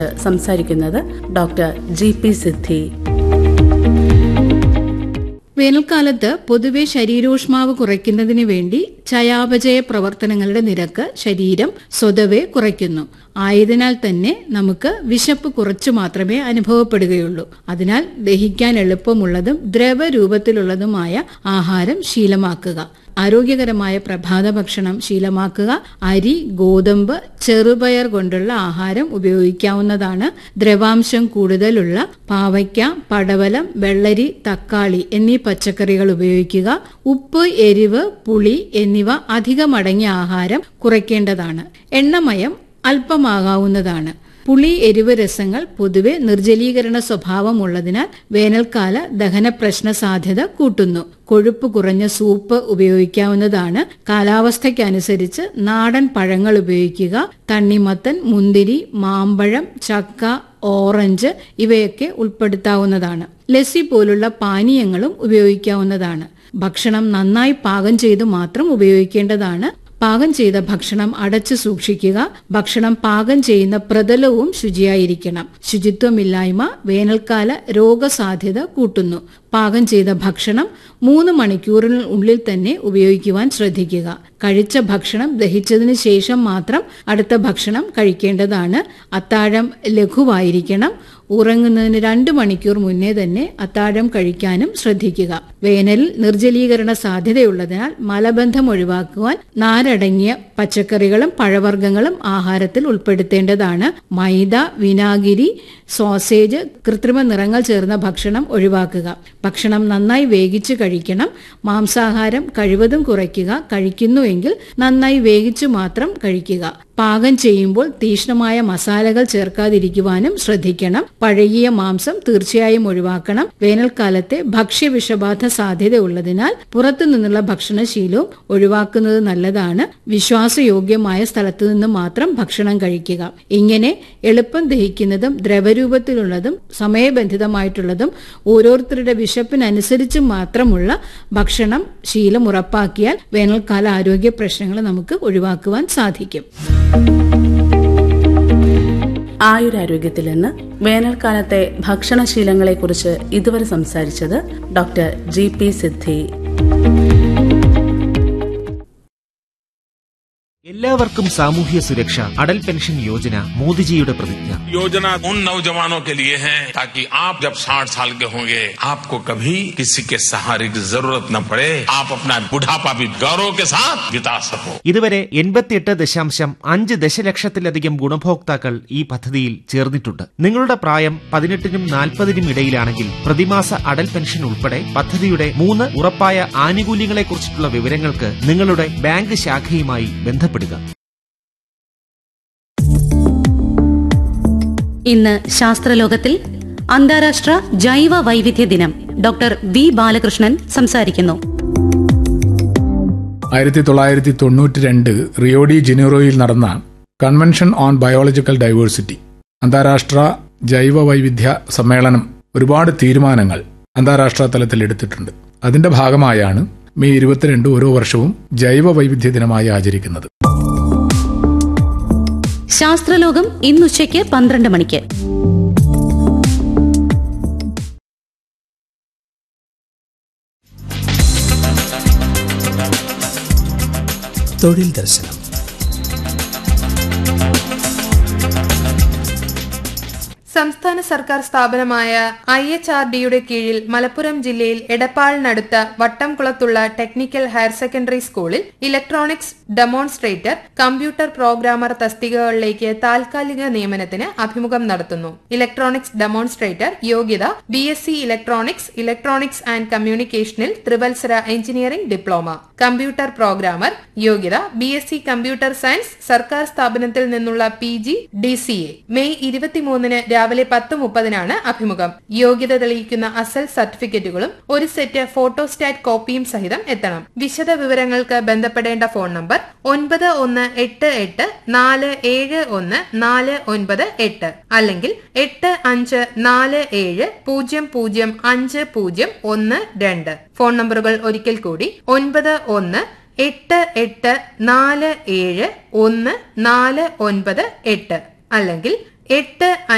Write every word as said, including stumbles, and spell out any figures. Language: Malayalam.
സംസാരിക്കുന്നത് ഡോക്ടർ ജി പി സിദ്ധി. വേനൽക്കാലത്ത് പൊതുവെ ശരീരോഷ്മാവ് കുറയ്ക്കുന്നതിന് വേണ്ടി ചയാപചയ പ്രവർത്തനങ്ങളുടെ നിരക്ക് ശരീരം സ്വതവേ കുറയ്ക്കുന്നു. ആയതിനാൽ തന്നെ നമുക്ക് വിശപ്പ് കുറച്ചു മാത്രമേ അനുഭവപ്പെടുകയുള്ളൂ. അതിനാൽ ദഹിക്കാൻ എളുപ്പമുള്ളതും ദ്രവരൂപത്തിലുള്ളതുമായ ആഹാരം ശീലമാക്കുക. ആരോഗ്യകരമായ പ്രഭാത ഭക്ഷണം ശീലമാക്കുക. അരി, ഗോതമ്പ്, ചെറുപയർ കൊണ്ടുള്ള ആഹാരം ഉപയോഗിക്കാവുന്നതാണ്. ദ്രവാംശം കൂടുതലുള്ള പാവയ്ക്ക, പടവലം, വെള്ളരി, തക്കാളി എന്നീ പച്ചക്കറികൾ ഉപയോഗിക്കുക. ഉപ്പ്, എരിവ്, പുളി എന്നിവ അധികമടങ്ങിയ ആഹാരം കുറയ്ക്കേണ്ടതാണ്. എണ്ണമയം അല്പമാകാവുന്നതാണ്. പുളി, എരിവ് രസങ്ങൾ പൊതുവെ നിർജ്ജലീകരണ സ്വഭാവമുള്ളതിനാൽ വേനൽക്കാല ദഹന പ്രശ്ന സാധ്യത കൂട്ടുന്നു. കൊഴുപ്പ് കുറഞ്ഞ സൂപ്പ് ഉപയോഗിക്കാവുന്നതാണ്. കാലാവസ്ഥയ്ക്കനുസരിച്ച് നാടൻ പഴങ്ങൾ ഉപയോഗിക്കുക. തണ്ണിമത്തൻ, മുന്തിരി, മാമ്പഴം, ചക്ക, ഓറഞ്ച് ഇവയൊക്കെ ഉൾപ്പെടുത്താവുന്നതാണ്. ലസ്സി പോലുള്ള പാനീയങ്ങളും ഉപയോഗിക്കാവുന്നതാണ്. ഭക്ഷണം നന്നായി പാകം ചെയ്ത് മാത്രം ഉപയോഗിക്കേണ്ടതാണ്. പാകം ചെയ്ത ഭക്ഷണം അടച്ചു സൂക്ഷിക്കുക. ഭക്ഷണം പാകം ചെയ്യുന്ന പ്രതലവും ശുചിയായിരിക്കണം. ശുചിത്വമില്ലായ്മ വേനൽക്കാല രോഗസാധ്യത കൂട്ടുന്നു. പാകം ചെയ്ത ഭക്ഷണം മൂന്ന് മണിക്കൂറിനുള്ളിൽ തന്നെ ഉപയോഗിക്കുവാൻ ശ്രദ്ധിക്കുക. കഴിച്ച ഭക്ഷണം ദഹിച്ചതിന് ശേഷം മാത്രം അടുത്ത ഭക്ഷണം കഴിക്കേണ്ടതാണ്. അത്താഴം ലഘുവായിരിക്കണം. ഉറങ്ങുന്നതിന് രണ്ട് മണിക്കൂർ മുന്നേ തന്നെ അത്താഴം കഴിക്കാനും ശ്രദ്ധിക്കുക. വേനലിൽ നിർജ്ജലീകരണ സാധ്യതയുള്ളതിനാൽ മലബന്ധം ഒഴിവാക്കുവാൻ നാരടങ്ങിയ പച്ചക്കറികളും പഴവർഗ്ഗങ്ങളും ആഹാരത്തിൽ ഉൾപ്പെടുത്തേണ്ടതാണ്. മൈദ, വിനാഗിരി, സോസേജ്, കൃത്രിമ നിറങ്ങൾ ചേർന്ന ഭക്ഷണം ഒഴിവാക്കുക. ഭക്ഷണം നന്നായി വേവിച്ച് കഴിക്കണം. മാംസാഹാരം കഴിവതും കുറയ്ക്കുക. കഴിക്കുന്നുവെങ്കിൽ നന്നായി വേവിച്ചു മാത്രം കഴിക്കുക. പാകം ചെയ്യുമ്പോൾ തീക്ഷ്ണമായ മസാലകൾ ചേർക്കാതിരിക്കുവാനും ശ്രദ്ധിക്കണം. പഴകിയ മാംസം തീർച്ചയായും ഒഴിവാക്കണം. വേനൽക്കാലത്തെ ഭക്ഷ്യവിഷബാധ സാധ്യതയുള്ളതിനാൽ പുറത്തു നിന്നുള്ള ഭക്ഷണശീലവും ഒഴിവാക്കുന്നത് നല്ലതാണ്. വിശ്വാസയോഗ്യമായ സ്ഥലത്തു നിന്ന് മാത്രം ഭക്ഷണം കഴിക്കുക. ഇങ്ങനെ എളുപ്പം ദഹിക്കുന്നതും ദ്രവരൂപത്തിലുള്ളതും സമയബന്ധിതമായിട്ടുള്ളതും ഓരോരുത്തരുടെ വിശപ്പിനനുസരിച്ച് മാത്രമുള്ള ഭക്ഷണം ശീലം ഉറപ്പാക്കിയാൽ വേനൽക്കാല ആരോഗ്യ പ്രശ്നങ്ങൾ നമുക്ക് ഒഴിവാക്കുവാൻ സാധിക്കും. ആയുരാരോഗ്യത്തിൽ നിന്ന് വേനൽക്കാലത്തെ ഭക്ഷണശീലങ്ങളെക്കുറിച്ച് ഇതുവരെ സംസാരിച്ചത് ഡോക്ടർ ജി പി സിദ്ധി. എല്ലാവർക്കും സാമൂഹ്യ സുരക്ഷ. അടൽ പെൻഷൻ യോജന മോദിജിയുടെ പ്രതിജ്ഞ. योजना उन नौजवानों के लिए है ताकि आप जब साठ साल के होंगे आपको कभी किसी के सहारे की जरूरत न पड़े. आप अपना बुढ़ापा भी गौरव के साथ बिता सको. ഇതുവരെ എൺപത്തിയെട്ട് ദശാംശം അഞ്ച് ദശലക്ഷത്തിലധികം ഗുണഭോക്താക്കൾ ഈ പദ്ധതിയിൽ ചേർന്നിട്ടുണ്ട്. നിങ്ങളുടെ പ്രായം പതിനെട്ടിനും നാൽപ്പതിനും ഇടയിലാണെങ്കിൽ പ്രതിമാസ അടൽ പെൻഷൻ ഉൾപ്പെടെ പദ്ധതിയുടെ മൂന്ന് ഉറപ്പായ ആനുകൂല്യങ്ങളെക്കുറിച്ചിട്ടുള്ള വിവരങ്ങൾക്ക് നിങ്ങളുടെ ബാങ്ക് ശാഖയുമായി ബന്ധപ്പെടുക. ഇന്ന് ശാസ്ത്രലോകത്തിൽ അന്താരാഷ്ട്ര ജൈവ വൈവിധ്യ ദിനം. ഡോക്ടർ വി ബാലകൃഷ്ണൻ സംസാരിക്കുന്നു. ആയിരത്തി തൊള്ളായിരത്തി തൊണ്ണൂറ്റി രണ്ട് റിയോ ഡി ജനീറോയിൽ നടന്ന കൺവെൻഷൻ ഓൺ ബയോളജിക്കൽ ഡൈവേഴ്സിറ്റി അന്താരാഷ്ട്ര ജൈവ വൈവിധ്യ സമ്മേളനം ഒരുപാട് തീരുമാനങ്ങൾ അന്താരാഷ്ട്ര തലത്തിൽ എടുത്തിട്ടുണ്ട്. അതിന്റെ ഭാഗമായാണ് മെയ് ഇരുപത്തിരണ്ട് ഓരോ വർഷവും ജൈവ വൈവിധ്യ ദിനമായി ആചരിക്കുന്നത്. ശാസ്ത്രലോകം ഇന്നുച്ചയ്ക്ക് പന്ത്രണ്ട് മണിക്ക്. തൊഴിൽ ദർശനം. സംസ്ഥാന സർക്കാർ സ്ഥാപനമായ ഐ എച്ച് ആർ ഡിയുടെ കീഴിൽ മലപ്പുറം ജില്ലയിൽ എടപ്പാളിനടുത്ത വട്ടംകുളത്തുള്ള ടെക്നിക്കൽ ഹയർ സെക്കൻഡറി സ്കൂളിൽ ഇലക്ട്രോണിക്സ് ഡെമോൺസ്ട്രേറ്റർ, കമ്പ്യൂട്ടർ പ്രോഗ്രാമർ തസ്തികകളിലേക്ക് താൽക്കാലിക നിയമനത്തിന് അഭിമുഖം നടത്തുന്നു. ഇലക്ട്രോണിക്സ് ഡെമോൺസ്ട്രേറ്റർ യോഗ്യത B S C electronics, electronics and കമ്മ്യൂണിക്കേഷനിൽ ത്രിവത്സര engineering diploma. Computer programmer യോഗ്യത B S C computer science, സർക്കാർ സ്ഥാപനത്തിൽ നിന്നുള്ള P G D C A. May ഇരുപത്തിമൂന്നിന് രാവിലെ പത്ത് മുപ്പതിനാണ് അഭിമുഖം. യോഗ്യത തെളിയിക്കുന്ന അസൽ സർട്ടിഫിക്കറ്റുകളും ഒരു സെറ്റ് ഫോട്ടോസ്റ്റാറ്റ് കോപ്പിയും സഹിതം എത്തണം. വിശദ വിവരങ്ങൾക്ക് ബന്ധപ്പെടേണ്ട ഫോൺ നമ്പർ ഒൻപത് ഒന്ന് എട്ട് എട്ട് നാല് ഏഴ് ഒന്ന് നാല് ഒൻപത് എട്ട് അല്ലെങ്കിൽ എട്ട് അഞ്ച് നാല് ഏഴ് പൂജ്യം പൂജ്യം അഞ്ച് പൂജ്യം ഒന്ന് രണ്ട്. ഫോൺ നമ്പറുകൾ ഒരിക്കൽ കൂടി ഒൻപത് ഒന്ന് എട്ട് എട്ട് നാല് ഏഴ് ഒന്ന് നാല് ഒൻപത് എട്ട് അല്ലെങ്കിൽ എട്ട്